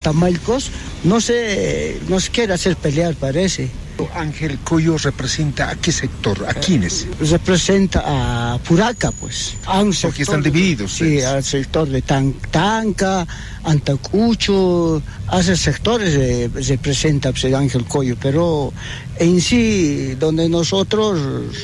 tatamaycos no se quiere hacer pelear, parece. Ángel Coyo representa a qué sector, a quiénes? Representa a Puraca, pues. A un sector, porque están divididos. Sí, al sector de Tanca, Antacucho, a esos sectores representa pues, Ángel Coyo, pero en sí, donde nosotros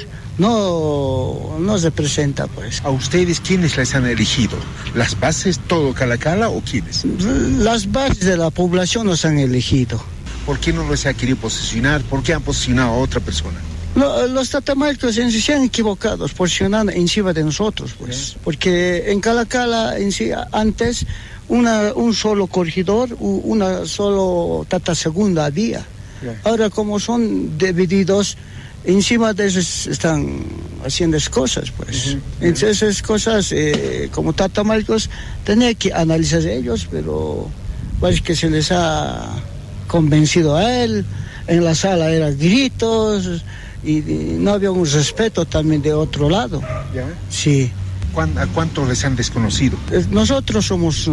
no se presenta, pues. ¿A ustedes quiénes les han elegido? ¿Las bases, todo Calacala o quiénes? Las bases de la población nos han elegido. ¿Por qué no les ha querido posicionar? ¿Por qué han posicionado a otra persona? Los tatamaycos en sí se han equivocado, posicionando encima de nosotros, pues. Porque en Calacala, en sí, antes, un solo corregidor, una solo tata segunda había. Ahora, como son divididos, encima de eso están haciendo cosas, pues. Entonces, esas cosas, como tatamaycos, tenía que analizar ellos, pero parece que se les ha convencido a él. En la sala eran gritos y no había un respeto también de otro lado. ¿Ya? Sí. ¿A cuántos les han desconocido? Nosotros somos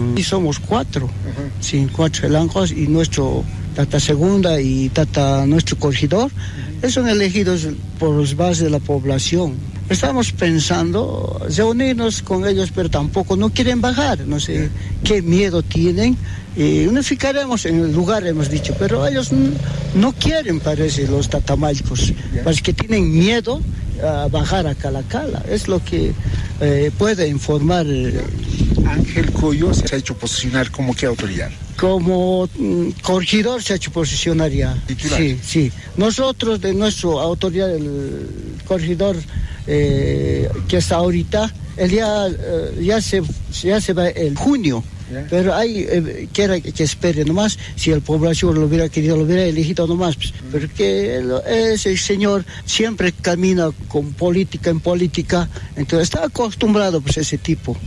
4. Sí, 4 elencos y nuestro tata segunda y nuestro corregidor. Son elegidos por los bases de la población. Estamos pensando reunirnos con ellos, pero tampoco no quieren bajar. No sé qué miedo tienen. Unificaremos en el lugar, hemos dicho, pero ellos no quieren, parece, los tatamaycos. Parece que tienen miedo a bajar a Calacala. Es lo que puede informar. Ángel Coyo se ha hecho posicionar como qué autoridad. Como corregidor se ha hecho posicionar ya. ¿Titular? Sí. Nosotros, de nuestra autoridad, el corregidor que está ahorita, él ya se va en junio. Pero hay que espere nomás. Si el población lo hubiera querido, lo hubiera elegido nomás, pues. Pero que ese señor siempre camina con política en política, entonces está acostumbrado pues a ese tipo.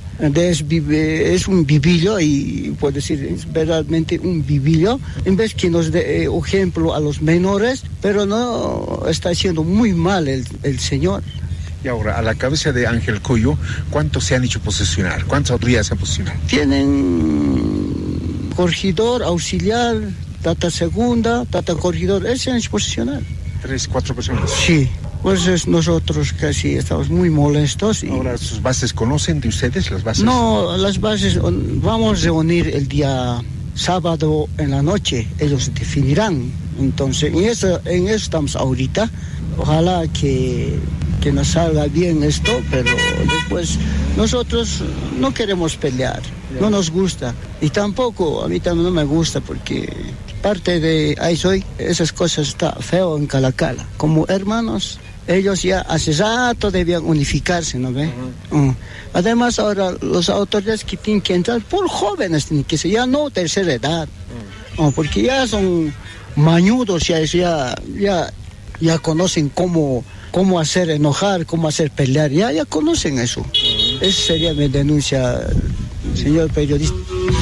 Es un vivillo, y puedo decir, es verdaderamente un vivillo, en vez que nos dé ejemplo a los menores, pero no está haciendo muy mal el señor. Y ahora, a la cabeza de Ángel Coyo, ¿cuántos se han hecho posicionar? ¿Cuántas autoridades se han posicionado? Tienen corregidor, auxiliar, tata segunda, tata corregidor, él se han hecho posicionar. 3, 4 personas. Sí, pues nosotros casi estamos muy molestos. Ahora, ¿sus bases conocen de ustedes, las bases? No, las bases vamos a reunir el día sábado en la noche, ellos definirán. Entonces, en eso estamos ahorita. Ojalá que nos salga bien esto, pero después nosotros no queremos pelear, no nos gusta. Y tampoco, a mí también no me gusta, porque parte de ahí soy, esas cosas está feo en Calacala. Como hermanos, ellos ya hace rato debían unificarse, ¿no ve? Además, ahora las autoridades que tienen que entrar, por jóvenes tienen que ser, ya no tercera edad, porque ya son mañudos, ya conocen cómo hacer enojar, cómo hacer pelear, ya conocen eso. Esa sería mi denuncia, señor periodista.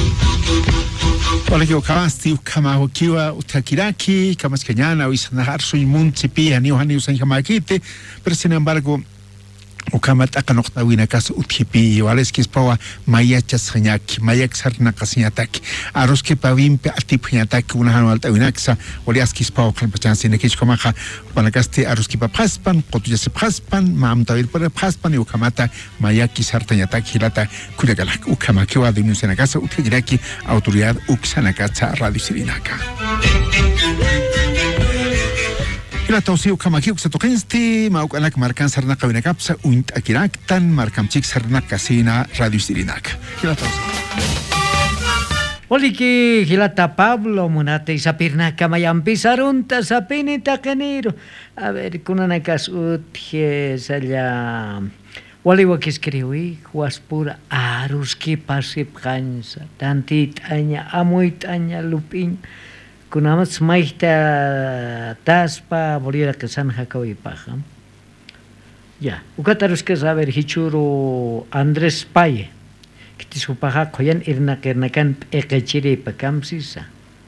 Hola, yo Kamasti, Kamahokiwa, Utakiraki, Kamascañana, Uisanahar, soy Munchipi, Aniuhani, Usanjamakite, pero sin embargo, Ukamata Kanokta Casa Uthipi, Waleski Spawa, Mayachas Hanyaki, Mayak Sarnakasiataki, Aroski Pavimpe, Atipiataki, Unahan Alta Winaxa, Waliaski Spawa, Kalpachan, Sinekishkomaha, Wanagaste, Aroski Paspan, Kotuyas Paspan, Mam Tavil para Paspan, y Ukamata, Mayaki Sartanyataki, Hilata, Kuyagalak, Ukamakiwa, de Nusanagasa, Utigiraki, Autoridad Uxanakatsa, Radio Sirinaka. Ila tawsiu kamakiuk sa tukinsti, mauk anak markan sarna kawinakap sa uint akirak tan markamchik sarna kasina Radio Sirinak. Ila tawsiu. Oliki hilata Pablo munate isapirna kamayampi sarunta sapini takaniro. A ver, kunanakas utje salla. Waliwa kiskriwi, waspura aruski pasip kansa. Tantit anya, amuit anya lupin. Kunamat smaihta taspa bolira kesan hakawi paham. Ya, ukatarus ke saber hichuru Andrés Paye. Kitis upaha koyan irnakan ekechiri pakam sisa.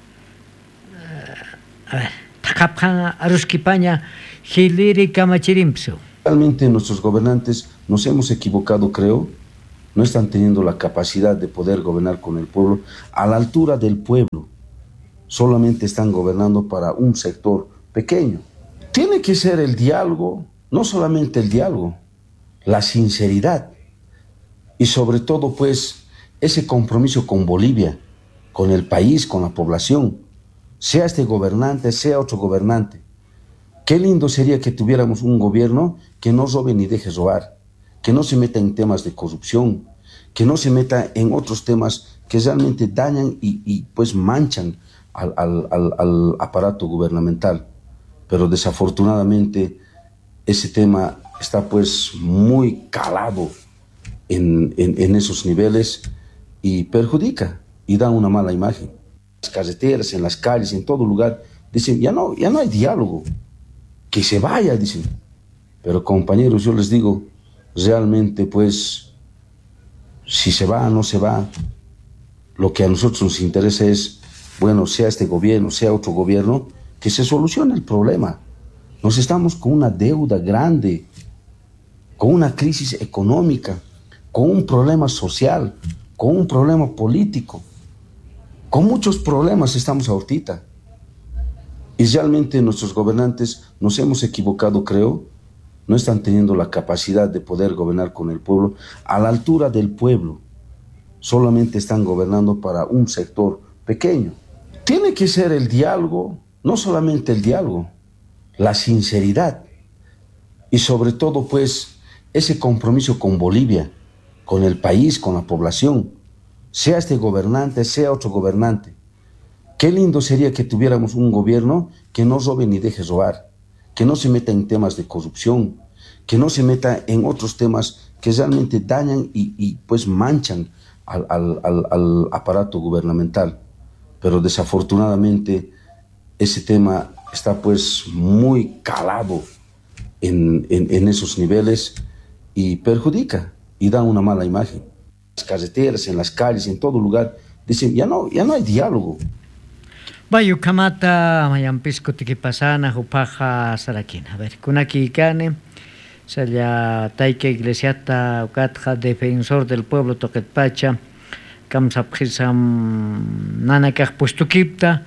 A ver, takaphan aruskipaña hiliri kamachirimso. Realmente nuestros gobernantes nos hemos equivocado, creo, no están teniendo la capacidad de poder gobernar con el pueblo, a la altura del pueblo. Solamente están gobernando para un sector pequeño. Tiene que ser el diálogo, no solamente el diálogo, la sinceridad y sobre todo pues ese compromiso con Bolivia, con el país, con la población, sea este gobernante, sea otro gobernante. Qué lindo sería que tuviéramos un gobierno que no robe ni deje robar, que no se meta en temas de corrupción, que no se meta en otros temas que realmente dañan y pues manchan al aparato gubernamental. Pero desafortunadamente ese tema está pues muy calado en esos niveles y perjudica y da una mala imagen. En las carreteras, en las calles, en todo lugar, dicen, ya no hay diálogo, que se vaya, dicen. Pero compañeros, yo les digo, realmente pues, si se va o no se va, lo que a nosotros nos interesa es, bueno, sea este gobierno, sea otro gobierno, que se solucione el problema. Nos estamos con una deuda grande, con una crisis económica, con un problema social, con un problema político, con muchos problemas estamos ahorita. Y realmente nuestros gobernantes nos hemos equivocado, creo, no están teniendo la capacidad de poder gobernar con el pueblo, a la altura del pueblo. Solamente están gobernando para un sector pequeño. Tiene que ser el diálogo, no solamente el diálogo, la sinceridad y sobre todo pues ese compromiso con Bolivia, con el país, con la población, sea este gobernante, sea otro gobernante. Qué lindo sería que tuviéramos un gobierno que no robe ni deje robar, que no se meta en temas de corrupción, que no se meta en otros temas que realmente dañan y pues manchan al aparato gubernamental. Pero desafortunadamente ese tema está pues muy calado en esos niveles y perjudica y da una mala imagen. En las carreteras, en las calles, en todo lugar, dicen, ya no hay diálogo. Bayu kamata mayampisco tikipasana hupaja sarakina. A ver, kunaki kane, saya taike iglesiata ukatja defensor del pueblo Toquetpacha, kamsapjisam nanakaj pustukipta,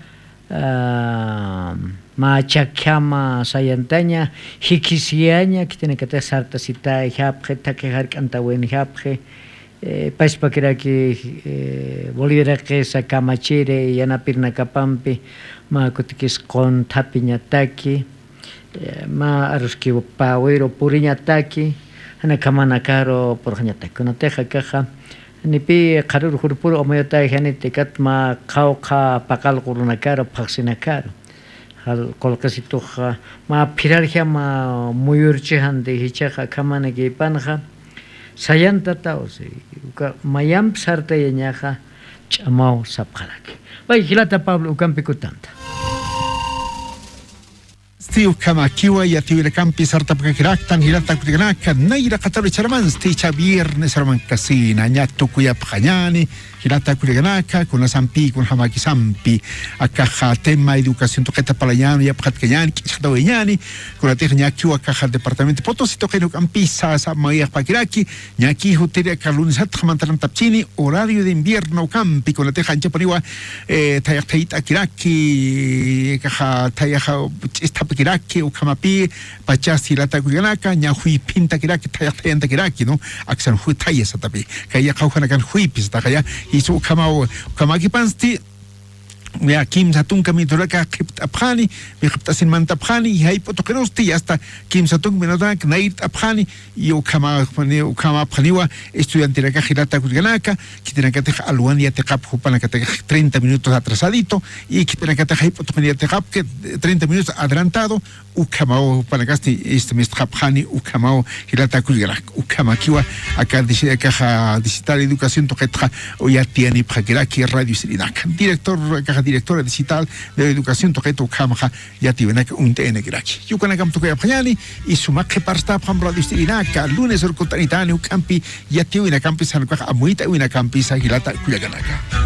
machakyama sayantaña, hikisiaña, que tiene que tener sarta sita, japje, takejar cantawen japje, Paispakiraki Bolivia que sa Camachire y Yanapirna Capampi, ma Cotiquis con Tapiñataki, ma Aruski Pauero Puriñataki, Anacamanacaro por Jañataki, una teja caja, Nipi Carur Hurpuro o Mayota Janeticat ma Cauca Pacal Gurunacaro, Paxinacaro. Colcasituja, ma Pirarja ma Muyurchihan de Hichaja Kamanaki Panja. Sayanta tausi mayam sarta yañaja chamao sapjalaki. Vay hilata Pablo ukampi kutanta. Stiu kama kiwa ya tiwile kampi sarta pakakiraktan hilata kutiganaka naira kataru charaman sticha viernes araman kasina ñatu kuya pajani hilata kutiganaka kuna sampi kun hamaki sampi akaja tema educación toqueta palayano ya pajatkeñani kishata weñani kuna tija ñakiwa akaja departamento Potosí toqueno kampi sa maya pakiraki ñaki huteria kalunisat jamantaran tapchini horario de invierno kampi kuna tija anchapaniwa tayaktaita kiraki akaja tayaja kiraki o kamapi pachasti lata kuyanaka nya hui pinta kiraki tayanta kiraki no aksan hui tayesa tapi kaya kauhana kan hui pista kaya isu kamaki pansti ya Kim Satung kami toraka apkhani biqtasin man tapkhani hay potokerosti hasta Kim Satung menodak nait apkhani yo kama phaniwa estudiante raka girata kuganaka kitinaka te alwania te kap hupana ka 30 minutos atrasadito y kitinaka te hay potokenia te kap que 30 minutos adelantado ukamao panakasti este mes apkhani ukamao girata kuganaka ukamakiwa acá dice caja digital educación toquetra o ya tiene prakiraki radio sirinaka directora digital de educación toqueto kamaja ya tiene un TN graki yukanakam toquea panyani y sumak parsta pam radio sirinaka lunes or contanitani ukampi ya tiene campi san amuita una campi sa hilata kuyaganaka